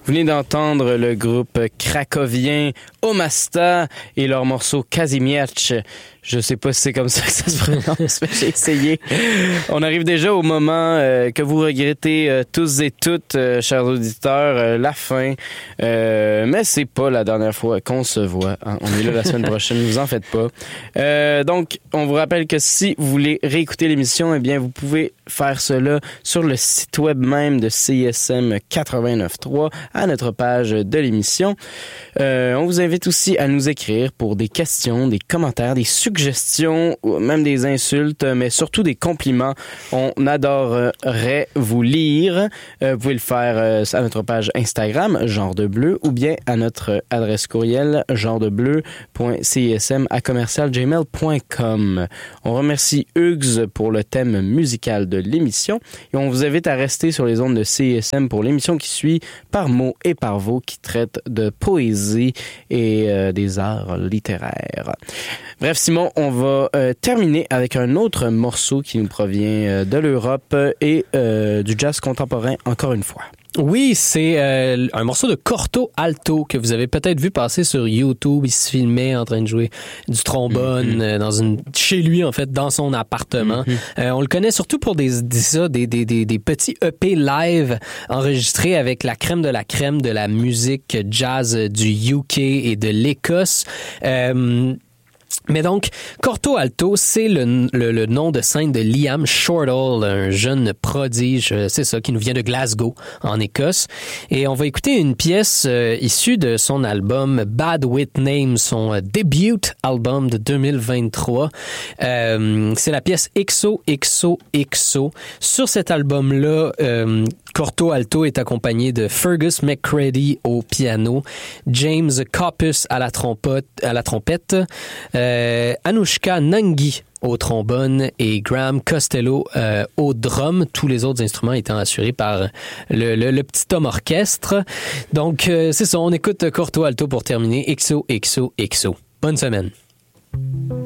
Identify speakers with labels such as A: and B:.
A: Vous venez d'entendre le groupe cracovien Omasta et leur morceau Kazimiecz. Je sais pas si c'est comme ça que ça se prononce, mais j'ai essayé. On arrive déjà au moment que vous regrettez tous et toutes, chers auditeurs, la fin. Mais c'est pas la dernière fois qu'on se voit. Hein. On est là la semaine prochaine, ne vous en faites pas. Donc, on vous rappelle que si vous voulez réécouter l'émission, eh bien, vous pouvez faire cela sur le site web même de CISM 89.3 à notre page de l'émission. On vous invite aussi à nous écrire pour des questions, des commentaires, des suggestions, ou même des insultes, mais surtout des compliments. On adorerait vous lire. Vous pouvez le faire à notre page Instagram, Genre de Bleu, ou bien à notre adresse courriel, genredebleu.cism@gmail.com. On remercie Hugues pour le thème musical de l'émission et on vous invite à rester sur les ondes de CISM pour l'émission qui suit Par mots et par voix qui traite de poésie et des arts littéraires. Bref, Simon, on va terminer avec un autre morceau qui nous provient de l'Europe et du jazz contemporain encore une fois.
B: Oui, c'est un morceau de Corto Alto que vous avez peut-être vu passer sur YouTube. Il se filmait en train de jouer du trombone chez lui, en fait, dans son appartement. On le connaît surtout pour des petits EP live enregistrés avec la crème de la musique jazz du UK et de l'Écosse. Mais donc, Corto Alto, c'est le nom de scène de Liam Shortall, un jeune prodige, c'est ça, qui nous vient de Glasgow, en Écosse. Et on va écouter une pièce issue de son album Bad With Name, son debut album de 2023. C'est la pièce XO, XO, XO. Sur cet album-là, Corto Alto est accompagné de Fergus McCready au piano, James Coppus à la trompette, Anushka Nangi au trombone et Graham Costello au drum, tous les autres instruments étant assurés par le petit homme orchestre. Donc, c'est ça, on écoute Corto Alto pour terminer. XO, XO, XO. Bonne semaine.